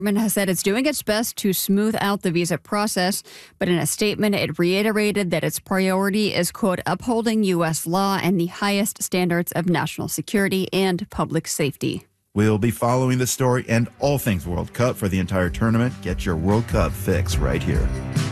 Government has said it's doing its best to smooth out the visa process, but in a statement, it reiterated that its priority is, quote, upholding U.S. law and the highest standards of national security and public safety. We'll be following the story and all things World Cup for the entire tournament. Get your World Cup fix right here.